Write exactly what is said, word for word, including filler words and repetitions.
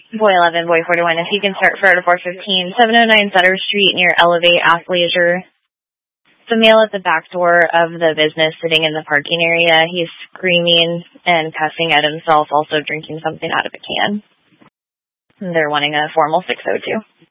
Boy eleven, boy forty-one, if you can start for four fifteen, seven oh nine Sutter Street near Elevate Athleisure. The male at the back door of the business sitting in the parking area. He's screaming and cussing at himself, also drinking something out of a can. They're wanting a formal six oh two.